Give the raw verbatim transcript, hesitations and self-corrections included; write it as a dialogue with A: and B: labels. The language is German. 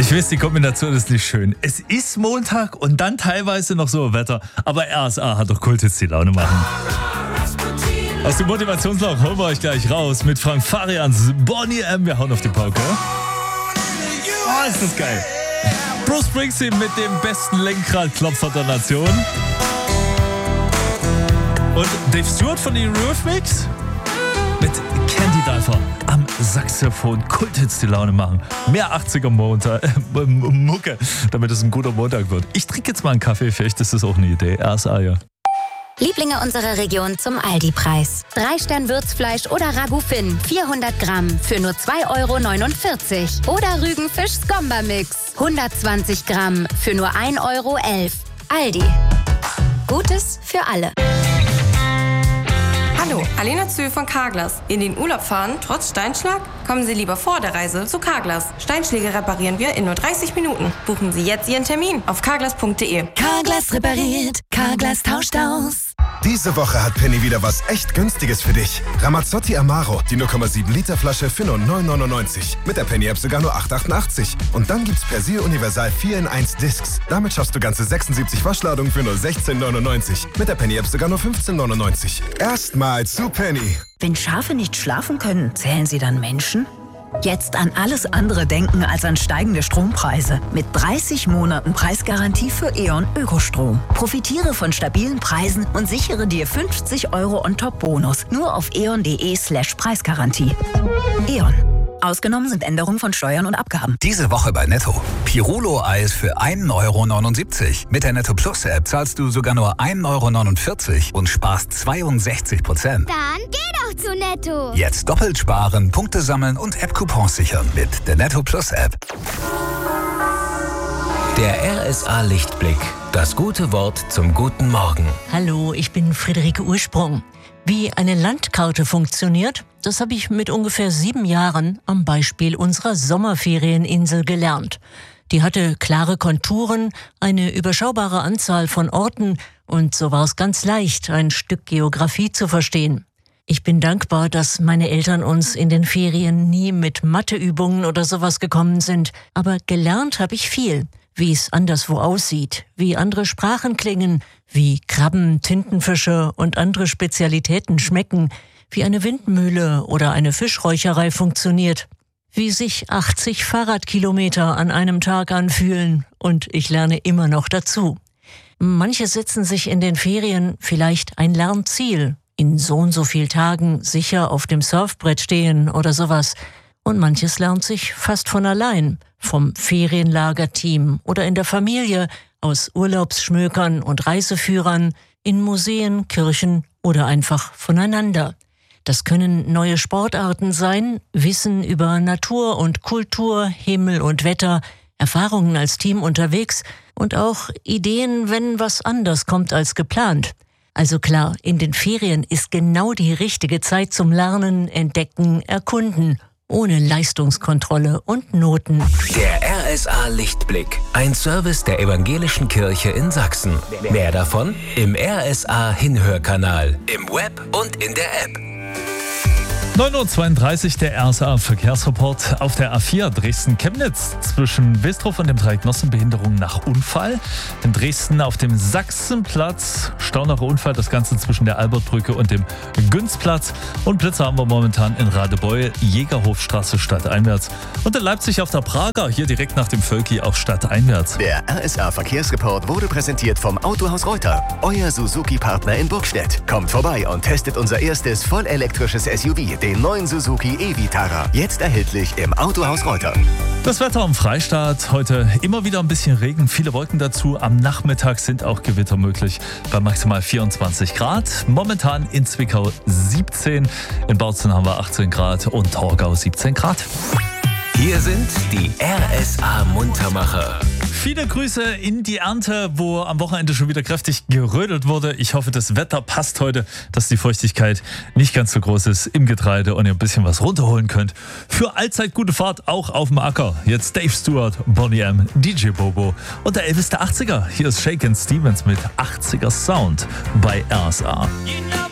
A: Ich weiß, die Kombination ist nicht schön. Es ist Montag und dann teilweise noch so Wetter. Aber R S A hat doch Kult jetzt die Laune machen. Aus dem Motivationsloch holen wir euch gleich raus mit Frank Farians Boney M. Wir hauen auf die Pauke. Oh, ist das geil. Bruce Springsteen mit dem besten Lenkradklopfer der Nation. Und Dave Stewart von den Eurythmics mit Candy Diver am Saxophon. Kulthits die Laune machen. Mehr achtziger Montag, äh, Mucke, damit es ein guter Montag wird. Ich trinke jetzt mal einen Kaffee, vielleicht ist das auch eine Idee. R S A, ja.
B: Lieblinge unserer Region zum Aldi-Preis. Drei Stern Würzfleisch oder Ragout Finn, vierhundert Gramm für nur zwei Euro neunundvierzig. Oder Rügenfisch Skomba-Mix, hundertzwanzig Gramm für nur ein Euro elf. Aldi. Gutes für alle.
C: Hallo, Alena Zö von Carglass. In den Urlaub fahren, trotz Steinschlag? Kommen Sie lieber vor der Reise zu Carglass. Steinschläge reparieren wir in nur dreißig Minuten. Buchen Sie jetzt Ihren Termin auf carglass punkt de.
D: Carglass repariert, Carglass tauscht aus.
E: Diese Woche hat Penny wieder was echt Günstiges für dich. Ramazzotti Amaro, die null Komma sieben Liter Flasche für nur neun neunundneunzig. Mit der Penny-App sogar nur acht achtundachtzig. Und dann gibt's Persil Universal vier in eins Discs. Damit schaffst du ganze sechsundsiebzig Waschladungen für nur sechzehn neunundneunzig. Mit der Penny-App sogar nur fünfzehn neunundneunzig. Erstmal zu Penny.
D: Wenn Schafe nicht schlafen können, zählen sie dann Menschen? Jetzt an alles andere denken als an steigende Strompreise. Mit dreißig Monaten Preisgarantie für E.ON Ökostrom. Profitiere von stabilen Preisen und sichere dir fünfzig Euro On-Top-Bonus. Nur auf eon.de slash Preisgarantie. E.ON. Ausgenommen sind Änderungen von Steuern und Abgaben.
F: Diese Woche bei Netto. Pirolo-Eis für ein Euro neunundsiebzig. Mit der Netto Plus App zahlst du sogar nur ein Euro neunundvierzig und sparst zweiundsechzig Prozent.
G: Dann geh doch zu Netto.
F: Jetzt doppelt sparen, Punkte sammeln und App-Coupons sichern mit der Netto Plus App.
H: Der R S A-Lichtblick. Das gute Wort zum guten Morgen.
I: Hallo, ich bin Friederike Ursprung. Wie eine Landkarte funktioniert, das habe ich mit ungefähr sieben Jahren am Beispiel unserer Sommerferieninsel gelernt. Die hatte klare Konturen, eine überschaubare Anzahl von Orten und so war es ganz leicht, ein Stück Geografie zu verstehen. Ich bin dankbar, dass meine Eltern uns in den Ferien nie mit Matheübungen oder sowas gekommen sind, aber gelernt habe ich viel. Wie es anderswo aussieht, wie andere Sprachen klingen, wie Krabben, Tintenfische und andere Spezialitäten schmecken, wie eine Windmühle oder eine Fischräucherei funktioniert, wie sich achtzig Fahrradkilometer an einem Tag anfühlen und ich lerne immer noch dazu. Manche setzen sich in den Ferien vielleicht ein Lernziel, in so und so viel Tagen sicher auf dem Surfbrett stehen oder sowas. Und manches lernt sich fast von allein, vom Ferienlagerteam oder in der Familie, aus Urlaubsschmökern und Reiseführern, in Museen, Kirchen oder einfach voneinander. Das können neue Sportarten sein, Wissen über Natur und Kultur, Himmel und Wetter, Erfahrungen als Team unterwegs und auch Ideen, wenn was anders kommt als geplant. Also klar, in den Ferien ist genau die richtige Zeit zum Lernen, Entdecken, Erkunden. Ohne Leistungskontrolle und Noten.
H: Der R S A-Lichtblick. Ein Service der Evangelischen Kirche in Sachsen. Mehr davon im R S A-Hinhörkanal, im Web und in der App.
A: neun Uhr zweiunddreißig, der R S A-Verkehrsreport auf der A vier Dresden-Chemnitz zwischen Westrow und dem Dreieck Nossenbehinderung nach Unfall. In Dresden auf dem Sachsenplatz, Stau nach Unfall, das Ganze zwischen der Albertbrücke und dem Günzplatz. Und Blitzer haben wir momentan in Radebeul, Jägerhofstraße stadteinwärts. Und in Leipzig auf der Prager, hier direkt nach dem Völki auch stadteinwärts.
J: Der R S A-Verkehrsreport wurde präsentiert vom Autohaus Reuter, euer Suzuki-Partner in Burgstedt. Kommt vorbei und testet unser erstes vollelektrisches S U V, den neuen Suzuki e-Vitara. Jetzt erhältlich im Autohaus Reuter.
A: Das Wetter am Freistaat. Heute immer wieder ein bisschen Regen, viele Wolken dazu. Am Nachmittag sind auch Gewitter möglich bei maximal vierundzwanzig Grad. Momentan in Zwickau siebzehn, in Bautzen haben wir achtzehn Grad und Torgau siebzehn Grad.
H: Hier sind die R S A-Muntermacher.
A: Viele Grüße in die Ernte, wo am Wochenende schon wieder kräftig gerödelt wurde. Ich hoffe, das Wetter passt heute, dass die Feuchtigkeit nicht ganz so groß ist im Getreide und ihr ein bisschen was runterholen könnt. Für allzeit gute Fahrt auch auf dem Acker. Jetzt Dave Stewart, Boney M, D J Bobo und der Elvis der achtziger. Hier ist Shakin' Stevens mit achtziger Sound bei R S A.